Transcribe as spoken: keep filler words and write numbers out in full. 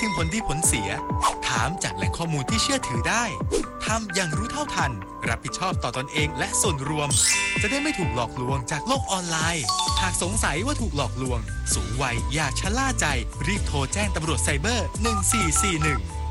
ถึงผลดีผลเสียถามจากแหล่งข้อมูลที่เชื่อถือได้ทำอย่างรู้เท่าทันรับผิดชอบต่อตนเองและส่วนรวมจะได้ไม่ถูกหลอกลวงจากโลกออนไลน์หากสงสัยว่าถูกหลอกลวงสูงวัยอย่าชะล่าใจรีบโทรแจ้งตำรวจไซเบอร์หนึ่งสี่สี่หนึ่ง